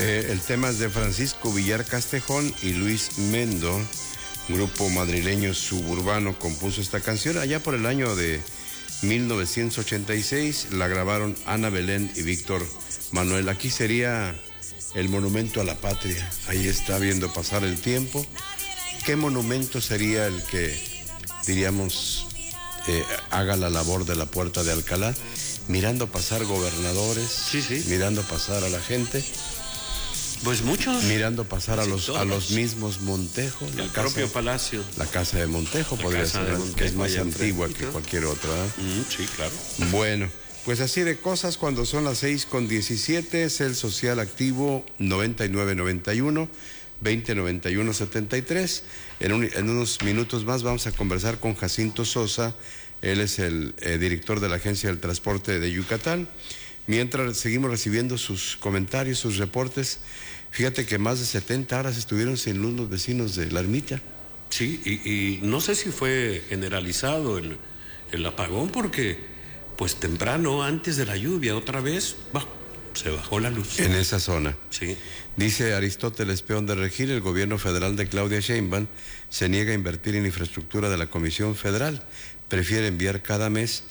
El tema es de Francisco Villar Castejón y Luis Mendo, grupo madrileño suburbano, compuso esta canción allá por el año de 1986. La grabaron Ana Belén y Víctor Manuel. Aquí sería el monumento a la patria. Ahí está viendo pasar el tiempo. ¿Qué monumento sería el que, diríamos, haga la labor de la Puerta de Alcalá? Mirando pasar gobernadores, sí. Mirando pasar a la gente. Pues muchos. Mirando pasar a los mismos Montejo. El propio palacio. La casa de Montejo podría ser, que es más antigua que cualquier otra. Sí, claro. Bueno, pues así de cosas cuando son las 6:17, es el social activo 9991 2091 73. En unos minutos más vamos a conversar con Jacinto Sosa. Él es el director de la Agencia del Transporte de Yucatán. Mientras seguimos recibiendo sus comentarios, sus reportes, fíjate que más de 70 horas estuvieron sin luz los vecinos de La Ermita. Sí, y no sé si fue generalizado el apagón, porque pues temprano, antes de la lluvia, otra vez, se bajó la luz. En esa zona. Sí. Dice Aristóteles Peón de Regil, el gobierno federal de Claudia Sheinbaum se niega a invertir en infraestructura de la Comisión Federal. Prefiere enviar cada mes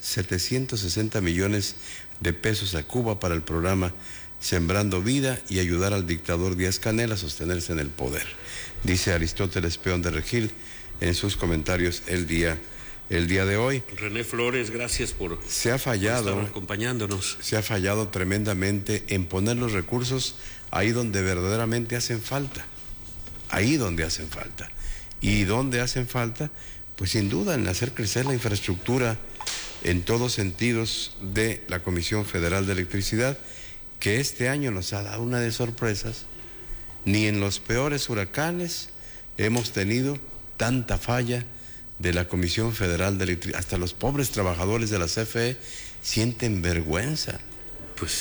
760 millones de pesos a Cuba para el programa Sembrando Vida y ayudar al dictador Díaz-Canel a sostenerse en el poder. Dice Aristóteles Peón de Regil en sus comentarios el día de hoy. René Flores, gracias por estar acompañándonos. Se ha fallado tremendamente en poner los recursos ahí donde verdaderamente hacen falta. Ahí donde hacen falta. Y donde hacen falta, pues sin duda en hacer crecer la infraestructura en todos sentidos de la Comisión Federal de Electricidad, que este año nos ha dado una de sorpresas. Ni en los peores huracanes hemos tenido tanta falla de la Comisión Federal de Electricidad. Hasta los pobres trabajadores de la CFE sienten vergüenza